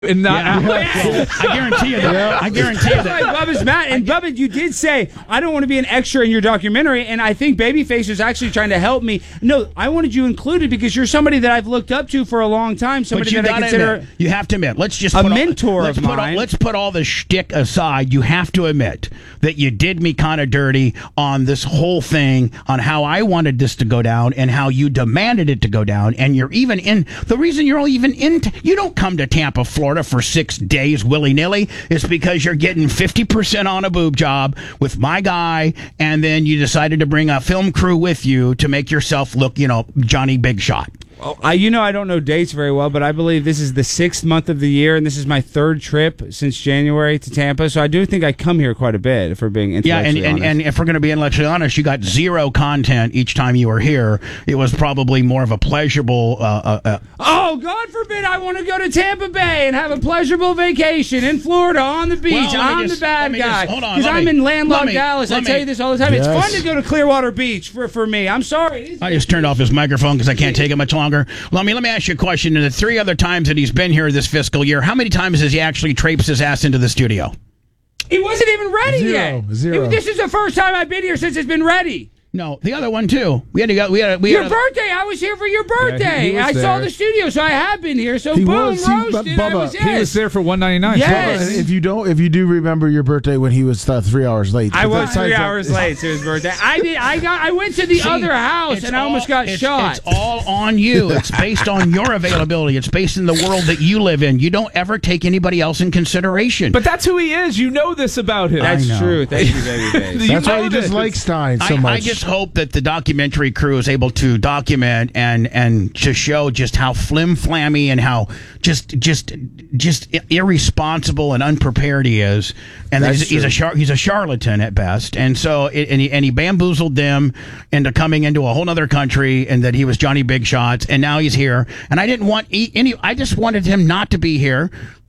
And not, I guarantee you that. I guarantee you that. Bubba's mad. And Bubba, you did say, I don't want to be an extra in your documentary, and I think Babyface is actually trying to help me. No, I wanted you included because you're somebody that I've looked up to for a long time, somebody that I consider you have to admit. Let's just a mentor of mine. Let's put all the shtick aside. You have to admit that you did me kind of dirty on this whole thing, on how I wanted this to go down and how you demanded it to go down. And you're even in the reason you're even in. You don't come to Tampa, Florida for 6 days willy-nilly is because you're getting 50% on a boob job with my guy, and then you decided to bring a film crew with you to make yourself look, Johnny Big Shot. I don't know dates very well, but I believe this is the 6th month of the year, and this is my 3rd trip since January to Tampa. So I do think I come here quite a bit, if we're being intellectually honest. And if we're going to be intellectually honest, you got 0 content each time you were here. It was probably more of a pleasurable... Oh, God forbid I want to go to Tampa Bay and have a pleasurable vacation in Florida on the beach. I'm the bad guy. Because I'm in landlocked Dallas. I tell you this all the time. Yes. It's fun to go to Clearwater Beach for me. I'm sorry. I just turned off his microphone because I can't take it much longer. Let me ask you a question. In the 3 other times that he's been here this fiscal year, how many times has he actually traipsed his ass into the studio? He wasn't even ready yet. Zero. This is the first time I've been here since it's been ready. No, the other one too. We had your birthday. I was here for your birthday. I saw the studio, so I have been here. So roasted. Bubba, he was there for $199. Yes. Bubba, if you do remember your birthday when he was 3 hours late. I was 3 hours late to his birthday. I went to the other house and I almost got shot. It's all on you. It's based on your availability. It's based in the world that you live in. You don't ever take anybody else in consideration. But that's who he is. You know this about him. That's true. Thank you, Babyface. That's why you just like Stein so much. I just hope that the documentary crew is able to document and to show just how flim-flammy and how just irresponsible and unprepared he is. And he's a charlatan at best. And so he bamboozled them into coming into a whole other country, and that he was Johnny Big Shots, and now he's here. And I didn't want I just wanted him not to be here.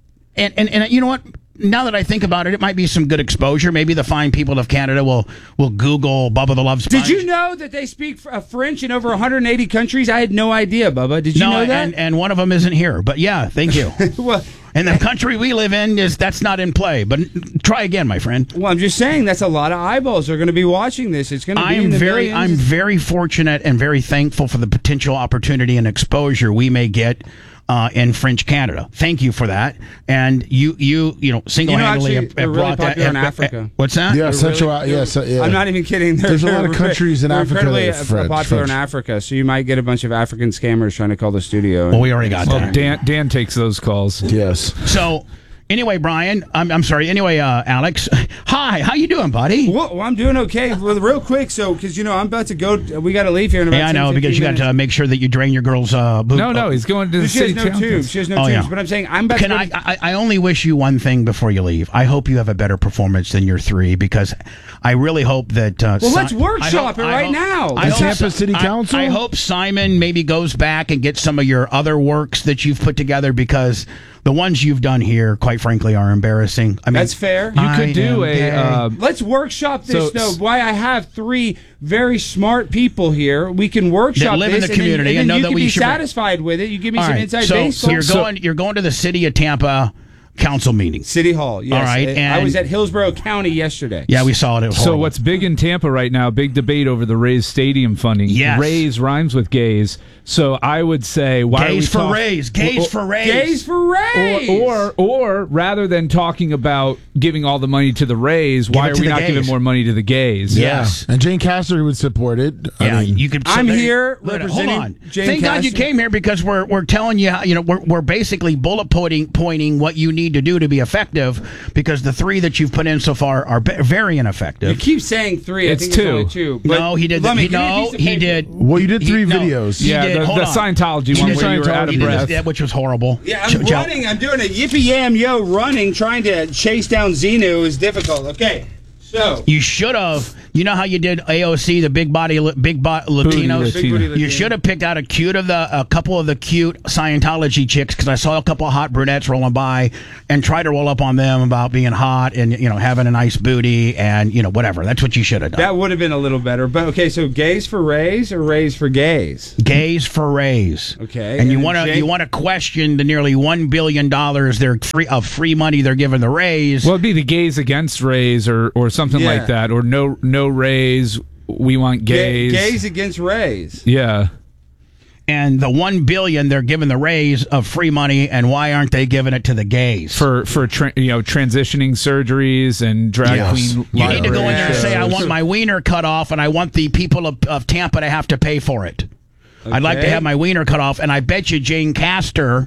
And you know what? Now that I think about it, it might be some good exposure. Maybe the fine people of Canada will Google Bubba the Love Sponge. Did you know that they speak French in over 180 countries? I had no idea, Bubba. Did you know that? And one of them isn't here. But yeah, thank you. Well, and the country we live in that's not in play. But try again, my friend. Well, I'm just saying that's a lot of eyeballs are going to be watching this. It's going to be in the millions. I'm very fortunate and very thankful for the potential opportunity and exposure we may get in French Canada. Thank you for that. And you single-handedly have really brought popular that in Africa. What's that? Yeah, Central. Yeah. I'm not even kidding. There's a lot of countries in Africa that are French. popular in Africa, so you might get a bunch of African scammers trying to call the studio. Well, we already got that. Dan takes those calls. Yes. So. Anyway, Brian, I'm sorry. Anyway, Alex, hi. How you doing, buddy? Well, I'm doing okay. Well, real quick, so because I'm about to go. We got to leave here in about 10, I know, because you got to make sure that you drain your girl's boob. No, he's going to the city. She has no tubes. She has no tubes. Yeah. But I'm saying I'm about to. I only wish you one thing before you leave. I hope you have a better performance than your 3, because I really hope that. Let's workshop it right now. Tampa City Council. I hope Simon maybe goes back and gets some of your other works that you've put together, because the ones you've done here, quite frankly, are embarrassing. I mean, that's fair. You could do let's workshop this. Why I have 3 very smart people here. We can workshop that live this in the community and know you that can we be should satisfied with it. You give me some inside so baseball. You're going to the City of Tampa Council meeting. City Hall, yes. All right. And I was at Hillsborough County yesterday. Yeah, we saw it. It was horrible. So what's big in Tampa right now, big debate over the Rays stadium funding. Yes. Rays rhymes with gays. So I would say, why gays are we for Rays? Gays for Rays. Gays for Rays. Or rather than talking about giving all the money to the Rays, why are we not giving more money to the gays? Yes. And Jane Castor would support it. You could. I'm here representing. Hold on. Jane Thank God you came here, because we're telling you, we're basically bullet pointing what you need to do to be effective, because the 3 that you've put in so far are very ineffective. You keep saying 3. It's I think 2. It's only 2. No, he did. He did. Well, you did 3 videos. Yeah, the Scientology one where you were out of breath. Which was horrible. Yeah, I'm running. I'm doing a yippee yam yo running, trying to chase down Xenu is difficult. Okay, So you should have. You know how you did AOC, the big body Latinos. You should have picked out a couple of the cute Scientology chicks, because I saw a couple of hot brunettes rolling by, and try to roll up on them about being hot and having a nice booty and whatever. That's what you should have done. That would have been a little better. But okay, so gays for rays or rays for gays? Gays for rays. Okay, and you want to question the nearly $1 billion of free money they're giving the rays. Well, it'd be the gays against rays or something like that, or no rays. We want gays. Gays against rays. Yeah. And the $1 billion they're giving the rays of free money, and why aren't they giving it to the gays for transitioning surgeries and drag queen? You need to go in there and say, I want my wiener cut off, and I want the people of Tampa to have to pay for it. Okay. I'd like to have my wiener cut off, and I bet you Jane Castor,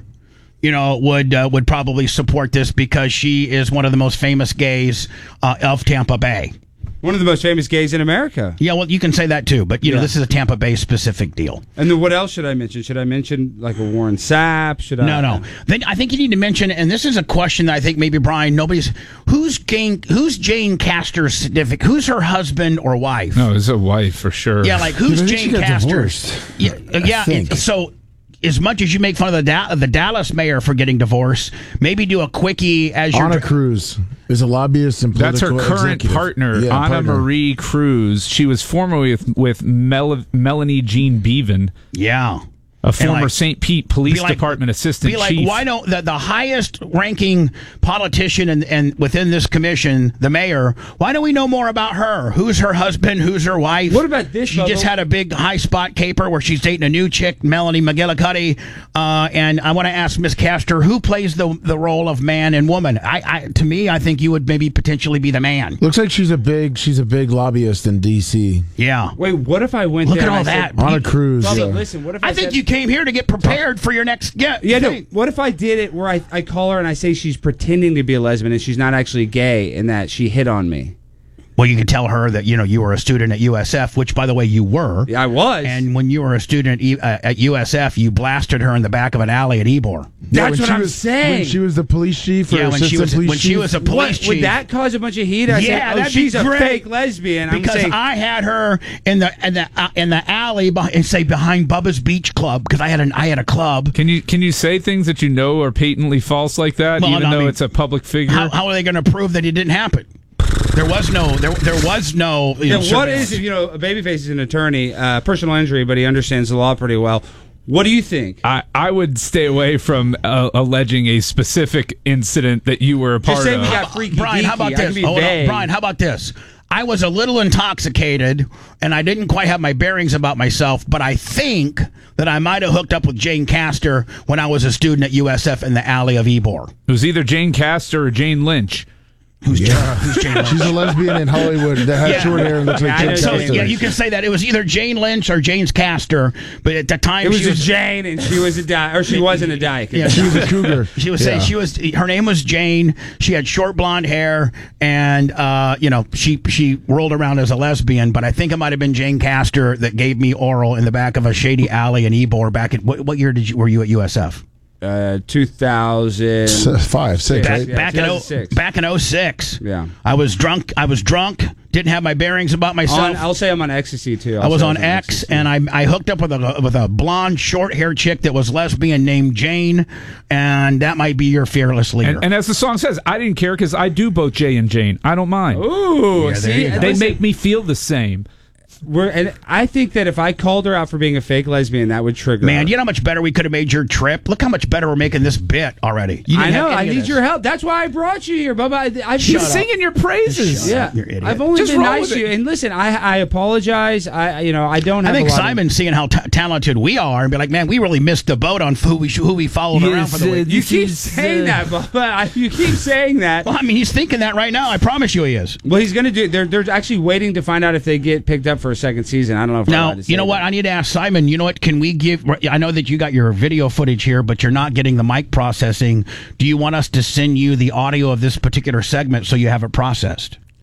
would probably support this, because she is one of the most famous gays of Tampa Bay. One of the most famous gays in America. Yeah, well, you can say that too, but this is a Tampa Bay specific deal. And then what else should I mention? Should I mention like a Warren Sapp? No. Then I think you need to mention, and this is a question that I think maybe Brian, who's Jane Castor's significant? Who's her husband or wife? No, it's a wife for sure. Yeah, like who's Jane Castor? Yeah. So, as much as you make fun of the Dallas mayor for getting divorced, maybe do a quickie as your Anna Cruz is a lobbyist and political That's her current executive. partner, Anna Marie Cruz. She was formerly with Melanie Jean Bevan. Yeah. A former St. Pete Police Department assistant chief. Why don't the highest ranking politician and within this commission, the mayor, why don't we know more about her? Who's her husband? Who's her wife? What about this? She just had a big high spot caper where she's dating a new chick, Melanie McGillicuddy. And I want to ask Miss Castor, who plays the role of man and woman? To me, I think you would maybe potentially be the man. Looks like she's a big lobbyist in D.C. Yeah. Wait, what if I went Look there? Look at all that. Anna Cruz. Bubba, listen, what if I think you came here to get prepared for your next what if I did it where I call her and I say she's pretending to be a lesbian and she's not actually gay and that she hit on me? Well, you could tell her that you were a student at USF, which, by the way, you were. Yeah, I was. And when you were a student at USF, you blasted her in the back of an alley at Ybor. That's what I'm saying. When she was the police chief, or when she was a police chief. Would that cause a bunch of heat? She's a fake lesbian. Because I had her in the alley behind Bubba's Beach Club, because I had a club. Can you say things that are patently false like that, even though it's a public figure? How are they going to prove that it didn't happen? There was no. What is if Babyface is an attorney, personal injury, but he understands the law pretty well. What do you think? I would stay away from alleging a specific incident that you were a part of. Just say we got freaky. Brian, how about this? Brian, how about this? I was a little intoxicated, and I didn't quite have my bearings about myself, but I think that I might have hooked up with Jane Castor when I was a student at USF in the alley of Ybor. It was either Jane Castor or Jane Lynch. Who's Jane Lynch? She's a lesbian in Hollywood that had short hair and looks like Jane Castor. Yeah, you can say that. It was either Jane Lynch or Jane's Castor, but at the time she was Jane, and she was she wasn't a dyke. Yeah, she was a cougar. She was saying her name was Jane. She had short blonde hair, and she rolled around as a lesbian. But I think it might have been Jane Castor that gave me oral in the back of a shady alley in Ybor. Back at what year were you at USF? 2005, 6, right? Back in 06. Yeah. I was drunk. Didn't have my bearings about myself. I'll say I'm on ecstasy too. I was on X, and I hooked up with a blonde, short hair chick that was lesbian named Jane, and that might be your fearless leader. And as the song says, I didn't care because I do both Jay and Jane. I don't mind. Ooh, they make me feel the same. And I think that if I called her out for being a fake lesbian, that would trigger her. Man, you know how much better we could have made your trip? Look how much better we're making this bit already. I know. I need your help. That's why I brought you here, Bubba. I'm singing your praises. Yeah, you're idiot. I've only been nice to you. And listen, I apologize. I don't have. I think Simon's seeing how talented we are and be like, man, we really missed the boat on who we followed around for the week. You keep saying that, Bubba. You keep saying that. Well, I mean, he's thinking that right now. I promise you, he is. Well, he's going to do. They're actually waiting to find out if they get picked up for a second season. I don't know if now, you know what? I need to ask Simon, you know what? Can we give... I know that you got your video footage here, but you're not getting the mic processing. Do you want us to send you the audio of this particular segment so you have it processed?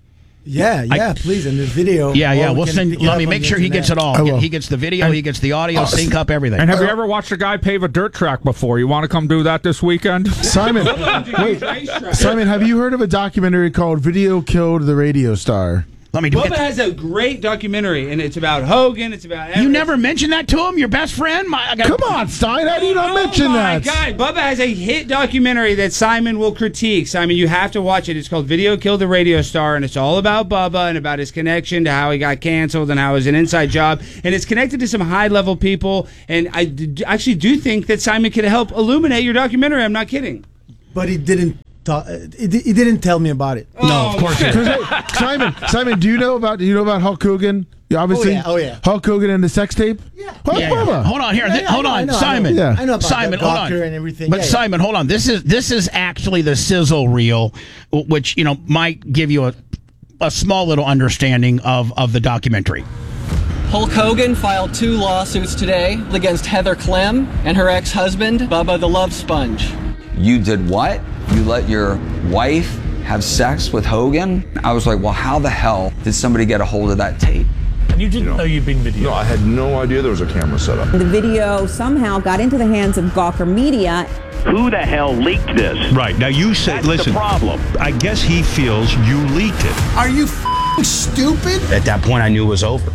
Yeah, please. And the video. Yeah. We'll send. Let me make sure he gets it all. He gets the video. He gets the audio. Sync up everything. And have you ever watched a guy pave a dirt track before? You want to come do that this weekend? Simon, Simon, have you heard of a documentary called "Video Killed the Radio Star"? Bubba has a great documentary, and it's about Hogan. It's about Everett. You never mentioned that to him, your best friend? Come on, Stein. How do you not mention that? Oh, my God. Bubba has a hit documentary that Simon will critique. Simon, you have to watch it. It's called Video Killed the Radio Star, and it's all about Bubba and about his connection to how he got canceled and how it was an inside job. And it's connected to some high-level people, and I actually do think that Simon could help illuminate your documentary. I'm not kidding. But he didn't. He didn't tell me about it. No, of course not. Simon, do you know about Hulk Hogan? Obviously, Hulk Hogan and the sex tape. Yeah. Hold on here. Hold on, Simon. I know about Simon, hold on. And everything. But Simon, hold on. This is actually the sizzle reel, which might give you a small little understanding of the documentary. Hulk Hogan filed 2 lawsuits today against Heather Clem and her ex-husband, Bubba the Love Sponge. You did what? You let your wife have sex with Hogan? I was like, well, how the hell did somebody get a hold of that tape? And you didn't know you'd been videoed? No, I had no idea there was a camera set up. The video somehow got into the hands of Gawker Media. Who the hell leaked this? Right. Now you say, listen, the problem. I guess he feels you leaked it. Are you stupid? At that point, I knew it was over.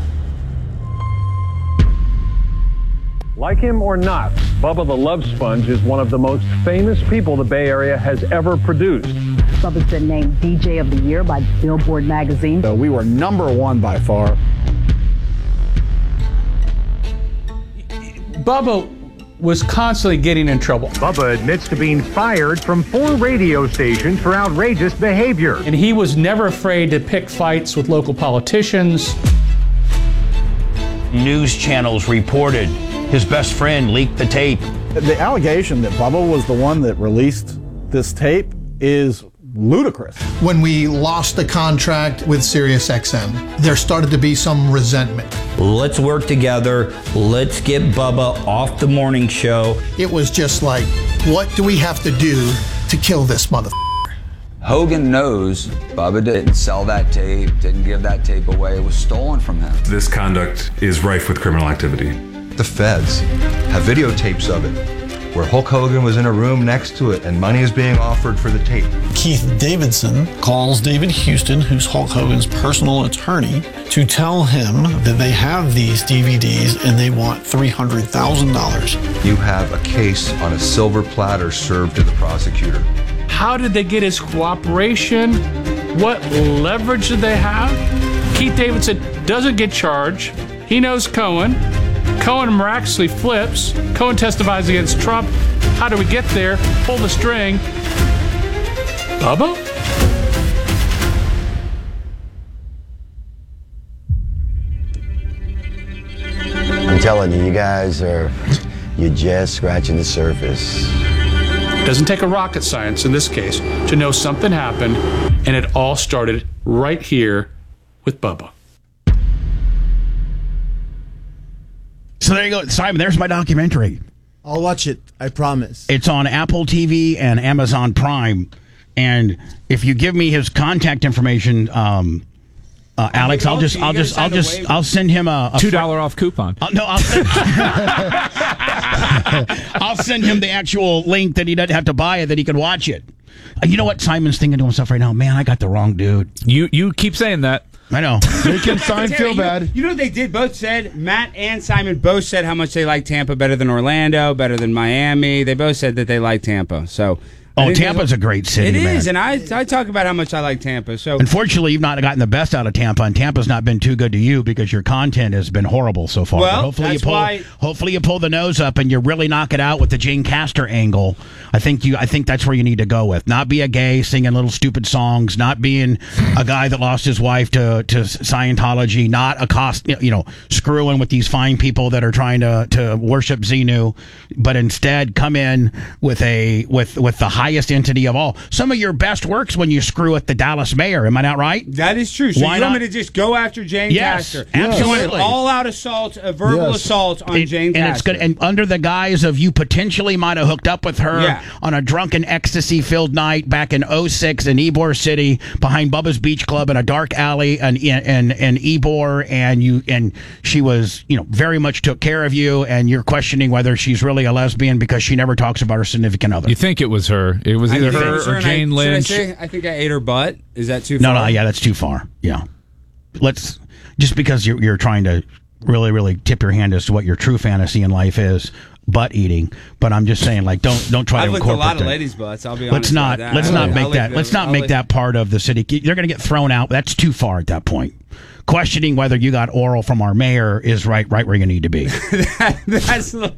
Like him or not, Bubba the Love Sponge is one of the most famous people the Bay Area has ever produced. Bubba's been named DJ of the Year by Billboard magazine. So we were #1 by far. Bubba was constantly getting in trouble. Bubba admits to being fired from 4 radio stations for outrageous behavior. And he was never afraid to pick fights with local politicians. News channels reported his best friend leaked the tape. The allegation that Bubba was the one that released this tape is ludicrous. When we lost the contract with SiriusXM, there started to be some resentment. Let's work together. Let's get Bubba off the morning show. It was just like, what do we have to do to kill this motherfucker? Hogan knows Bubba didn't sell that tape, didn't give that tape away. It was stolen from him. This conduct is rife with criminal activity. The feds have videotapes of it where Hulk Hogan was in a room next to it and money is being offered for the tape. Keith Davidson calls David Houston, who's Hulk Hogan's personal attorney, to tell him that they have these DVDs and they want $300,000. You have a case on a silver platter served to the prosecutor. How did they get his cooperation? What leverage did they have? Keith Davidson doesn't get charged. He knows Cohen. Cohen miraculously flips. Cohen testifies against Trump. How do we get there? Pull the string. Bubba? I'm telling you, you guys you're just scratching the surface. It doesn't take a rocket science in this case to know something happened, and it all started right here with Bubba. So there you go, Simon. There's my documentary. I'll watch it. I promise. It's on Apple TV and Amazon Prime. And if you give me his contact information, Alex, I'll send him a $2 off coupon. I'll send him the actual link that he doesn't have to buy it, that he can watch it. You know what Simon's thinking to himself right now? Man, I got the wrong dude. You keep saying that. I know. Making Simon feel bad. You know what they did? Both said, Matt and Simon both said how much they like Tampa better than Orlando, better than Miami. They both said that they like Tampa. So. Tampa's a great city, man. It is, man. and I talk about how much I like Tampa. So unfortunately, you've not gotten the best out of Tampa, and Tampa's not been too good to you because your content has been horrible so far. Well, hopefully you pull the nose up and you really knock it out with the Jane Castor angle. I think that's where you need to go with. Not be a gay singing little stupid songs, not being a guy that lost his wife to Scientology, not screwing with these fine people that are trying to worship Xenu, but instead come in with the high highest entity of all. Some of your best works when you screw with the Dallas mayor. Am I not right? That is true. So Why you not? want me to just go after Jane Castor? Absolutely. All-out assault, a verbal assault on Jane Castor. And it's good. And under the guise of you potentially might have hooked up with her on a drunken, ecstasy-filled night back in 06 in Ybor City behind Bubba's Beach Club in a dark alley in Ybor, and she was, very much took care of you, and you're questioning whether she's really a lesbian because she never talks about her significant other. You think it was her? It was either her or Jane Lynch. I think I ate her butt. Is that too far? No, yeah, that's too far. Yeah, just because you're trying to really, really tip your hand as to what your true fantasy in life is. Butt eating, but I'm just saying, don't try to incorporate. I've licked a lot of ladies' butts. I'll be honest. Let's not make that part of the city. They're going to get thrown out. That's too far at that point. Questioning whether you got oral from our mayor is right where you need to be. That's the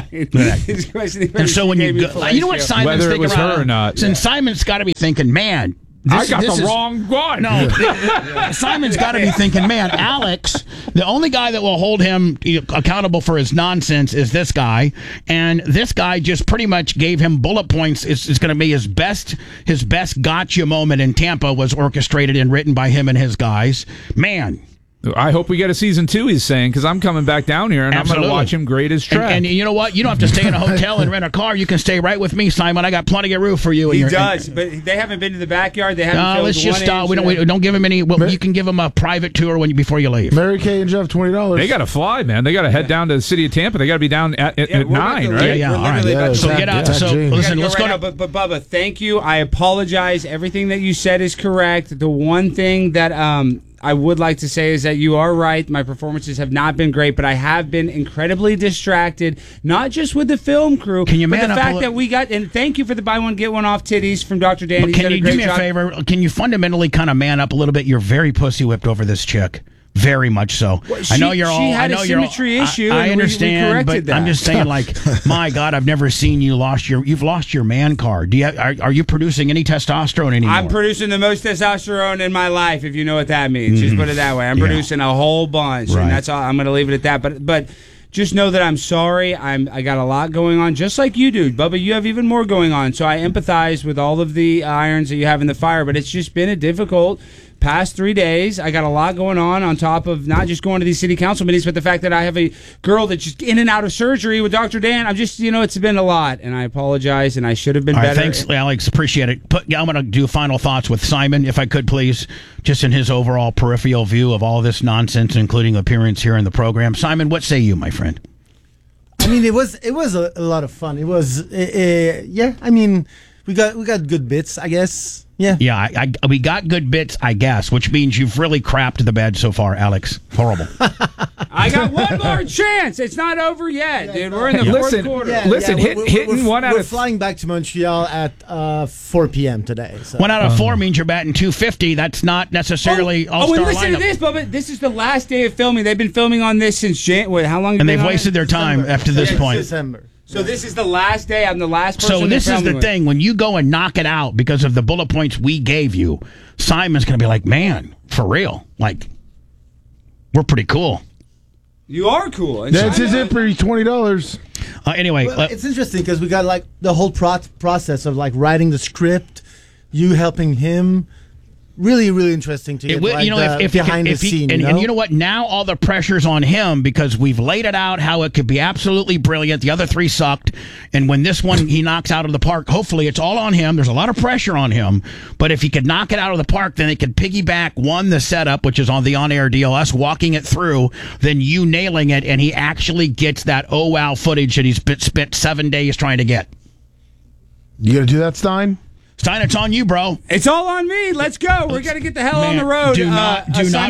line. And so when you go, you know what Simon's whether thinking it was her or not. Since Simon's got to be thinking, man. I got the wrong one. No, Simon's got to be thinking, man, Alex, the only guy that will hold him accountable for his nonsense is this guy, and this guy just pretty much gave him bullet points. It's going to be his best gotcha moment in Tampa was orchestrated and written by him and his guys. Man. I hope we get a season 2, he's saying, because I'm coming back down here and Absolutely. I'm going to watch him grade his track. And you know what? You don't have to stay in a hotel and rent a car. You can stay right with me, Simon. I got plenty of roof for you. He does, but they haven't been to the backyard. They haven't. No, let's just stop. We don't give him any. Well, you can give him a private tour before you leave. Mary Kay and Jeff, $20. They got to fly, man. They got to head down to the city of Tampa. They got to be down at 9, right? Yeah. All right. So get out. So listen. Let's go. But Bubba, thank you. I apologize. Everything that you said is correct. The one thing that I would like to say is that you are right. My performances have not been great, but I have been incredibly distracted, not just with the film crew, but the fact that we got, and thank you for the buy one, get one off titties from Dr. Dan. Can you do me a favor? Can you fundamentally kind of man up a little bit? You're very pussy whipped over this chick. Very much so. Well, she had a symmetry issue. I understand, we corrected but that. I'm just saying, my God, I've never seen you you've lost your man card. Are you producing any testosterone anymore? I'm producing the most testosterone in my life, if you know what that means. Just put it that way. I'm producing a whole bunch, and that's all. I'm going to leave it at that. But just know that I'm sorry. I got a lot going on, just like you do, Bubba. You have even more going on, so I empathize with all of the irons that you have in the fire. But it's just been a difficult past 3 days. I got a lot going on top of not just going to these city council meetings, but the fact that I have a girl that's just in and out of surgery with Dr. Dan. I'm just, it's been a lot, and I apologize, and I should have been better. Thanks, Alex. Appreciate it. I'm going to do final thoughts with Simon, if I could, please, just in his overall peripheral view of all this nonsense, including appearance here in the program. Simon, what say you, my friend? I mean, it was a lot of fun. It was, I mean, we got good bits, I guess. Yeah, we got good bits, I guess, which means you've really crapped the bed so far, Alex. Horrible. I got one more chance. It's not over yet, dude. We're in the fourth quarter. Hitting one out of... We're flying back to Montreal at 4 p.m. today. So. 1 out of 4 means you're batting .250. That's not necessarily all-star and listen lineup. to this, Bubba. This is the last day of filming. They've been filming on this since January. How long? And they've wasted their time after this point. December. So this is the last day. I'm the last person. So this is the thing. When you go and knock it out because of the bullet points we gave you, Simon's going to be like, man, for real. We're pretty cool. You are cool. That's his zipper. $20. Anyway. It's interesting because we got the whole process of writing the script, you helping him. Really, really interesting to get behind the scene. And you know what? Now all the pressure's on him because we've laid it out how it could be absolutely brilliant. The other 3 sucked. And when this one he knocks out of the park, hopefully it's all on him. There's a lot of pressure on him. But if he could knock it out of the park, then they could piggyback, the setup, which is on the on-air deal, us walking it through, then you nailing it, and he actually gets that wow footage that he's spent 7 days trying to get. You going to do that, Stein? Stein, it's on you, bro. It's all on me. Let's go. We're gonna get the hell on the road. Do not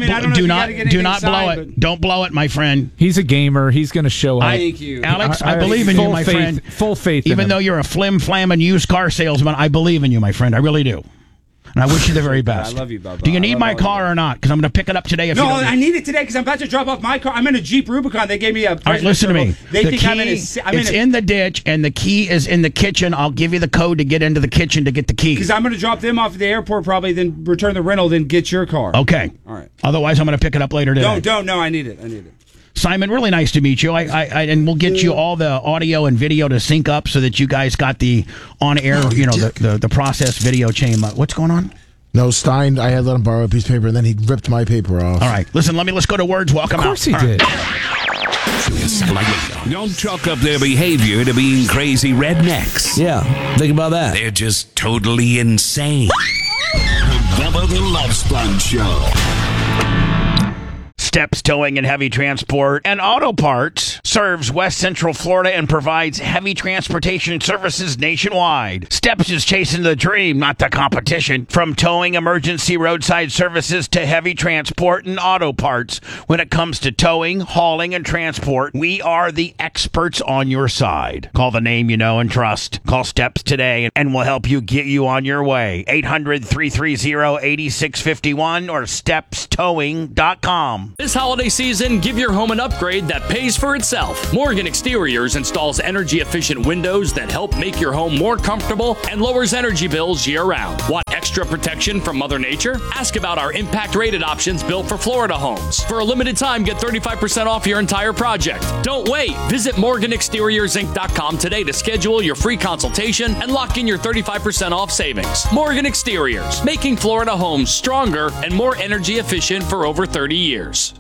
blow it. Don't blow it, my friend. He's a gamer. He's gonna show up. Thank you, Alex. I believe in you, my friend. Full faith. Even though you're a flim-flamming used car salesman, I believe in you, my friend. I really do. And I wish you the very best. I love you, Bubba. Do you need my car or not? Because I'm going to pick it up today. I need it today because I'm about to drop off my car. I'm in a Jeep Rubicon. They gave me a... All right, listen to me. They think I'm in it's in the ditch, and the key is in the kitchen. I'll give you the code to get into the kitchen to get the key. Because I'm going to drop them off at the airport probably, then return the rental, then get your car. Okay. All right. Otherwise, I'm going to pick it up later today. No, I need it. Simon, really nice to meet you. And we'll get you all the audio and video to sync up so that you guys got the on-air, the process video chain. What's going on? No, Stein, I had let him borrow a piece of paper, and then he ripped my paper off. All right. Listen, let's go to words. Welcome out. Of course he did. Don't chalk up their behavior to being crazy rednecks. Yeah, think about that. They're just totally insane. Bubba the Love Sponge Show. Steps Towing and Heavy Transport and Auto Parts serves West Central Florida and provides heavy transportation services nationwide. Steps is chasing the dream, not the competition. From towing, emergency roadside services to heavy transport and auto parts. When it comes to towing, hauling, and transport, we are the experts on your side. Call the name you know and trust. Call Steps today and we'll help you get you on your way. 800-330-8651 or stepstowing.com. This holiday season, give your home an upgrade that pays for itself. Morgan Exteriors installs energy-efficient windows that help make your home more comfortable and lowers energy bills year-round. Want extra protection from Mother Nature? Ask about our impact-rated options built for Florida homes. For a limited time, get 35% off your entire project. Don't wait. Visit MorganExteriorsInc.com today to schedule your free consultation and lock in your 35% off savings. Morgan Exteriors, making Florida homes stronger and more energy efficient for over 30 years.